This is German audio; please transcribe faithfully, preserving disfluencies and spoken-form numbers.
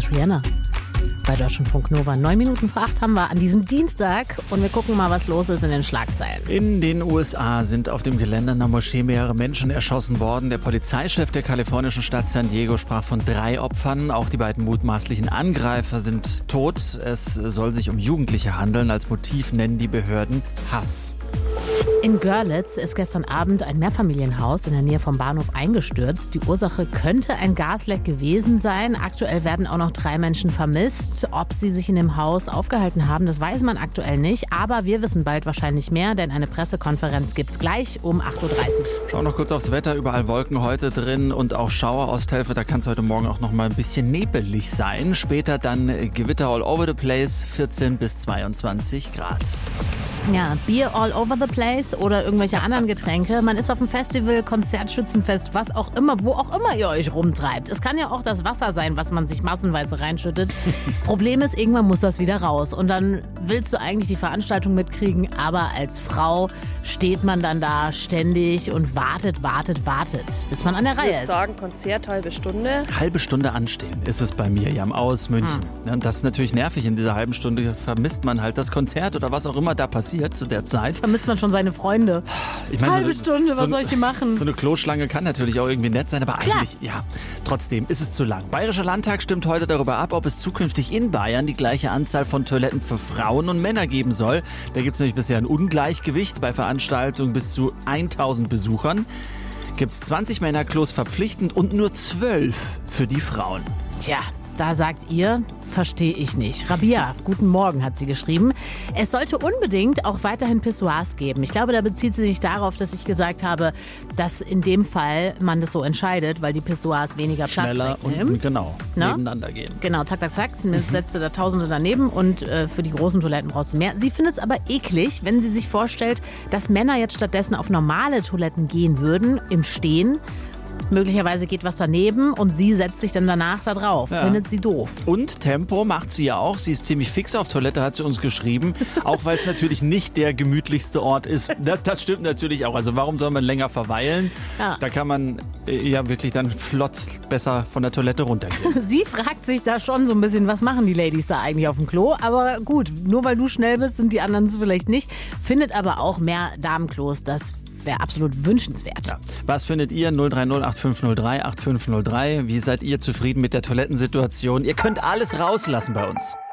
ist Rihanna. Bei Deutschlandfunk Nova. Neun Minuten vor acht haben wir an diesem Dienstag und wir gucken mal, was los ist in den Schlagzeilen. In den U S A sind auf dem Gelände einer Moschee mehrere Menschen erschossen worden. Der Polizeichef der kalifornischen Stadt San Diego sprach von drei Opfern. Auch die beiden mutmaßlichen Angreifer sind tot. Es soll sich um Jugendliche handeln. Als Motiv nennen die Behörden Hass. In Görlitz ist gestern Abend ein Mehrfamilienhaus in der Nähe vom Bahnhof eingestürzt. Die Ursache könnte ein Gasleck gewesen sein. Aktuell werden auch noch drei Menschen vermisst. Ob sie sich in dem Haus aufgehalten haben, das weiß man aktuell nicht. Aber wir wissen bald wahrscheinlich mehr, denn eine Pressekonferenz gibt es gleich um acht Uhr dreißig. Schauen noch kurz aufs Wetter. Überall Wolken heute drin und auch Schaueraustelfe. Da kann es heute Morgen auch noch mal ein bisschen nebelig sein. Später dann Gewitter all over the place, vierzehn bis zweiundzwanzig Grad. Ja, Bier all over the place oder irgendwelche anderen Getränke. Man ist auf dem Festival, Konzert, Schützenfest, was auch immer, wo auch immer ihr euch rumtreibt. Es kann ja auch das Wasser sein, was man sich massenweise reinschüttet. Problem ist, irgendwann muss das wieder raus. Und dann willst du eigentlich die Veranstaltung mitkriegen, aber als Frau steht man dann da ständig und wartet, wartet, wartet, bis man an der Reihe ist. Ich würde sagen, Konzert, halbe Stunde. Halbe Stunde anstehen ist es bei mir, Jam, aus München. Hm. Und das ist natürlich nervig. In dieser halben Stunde vermisst man halt das Konzert oder was auch immer da passiert zu der Zeit. Vermisst man schon seine Freunde. Ich meine, halbe so, Stunde, was so, soll ich hier machen? So eine Kloschlange kann natürlich auch irgendwie nett sein, aber Klar. eigentlich, ja, trotzdem ist es zu lang. Bayerischer Landtag stimmt heute darüber ab, ob es zukünftig in Bayern die gleiche Anzahl von Toiletten für Frauen und Männer geben soll. Da gibt es nämlich bisher ein Ungleichgewicht bei Veranstaltungen bis zu tausend Besuchern. Gibt es zwanzig Männerklos verpflichtend und nur zwölf für die Frauen. Tja. Da sagt ihr, verstehe ich nicht. Rabia, guten Morgen, hat sie geschrieben. Es sollte unbedingt auch weiterhin Pissoirs geben. Ich glaube, da bezieht sie sich darauf, dass ich gesagt habe, dass in dem Fall man das so entscheidet, weil die Pissoirs weniger Schneller Platz wegnehmen. und genau, Na? nebeneinander gehen. Genau, zack, zack, zack. Mhm. Setzt du da Tausende daneben und äh, für die großen Toiletten brauchst du mehr. Sie findet es aber eklig, wenn sie sich vorstellt, dass Männer jetzt stattdessen auf normale Toiletten gehen würden, im Stehen. Möglicherweise geht was daneben und sie setzt sich dann danach da drauf. Ja. Findet sie doof. Und Tempo macht sie ja auch. Sie ist ziemlich fix auf Toilette, hat sie uns geschrieben. Auch weil es natürlich nicht der gemütlichste Ort ist. Das, das stimmt natürlich auch. Also warum soll man länger verweilen? Ja. Da kann man äh, ja wirklich dann flott besser von der Toilette runtergehen. Sie fragt sich da schon so ein bisschen, was machen die Ladies da eigentlich auf dem Klo? Aber gut, nur weil du schnell bist, sind die anderen es vielleicht nicht. Findet aber auch mehr Damenklos, das wäre absolut wünschenswert. Ja. Was findet ihr? null drei null acht fünf null drei acht fünf null drei. Wie seid ihr zufrieden mit der Toilettensituation? Ihr könnt alles rauslassen bei uns.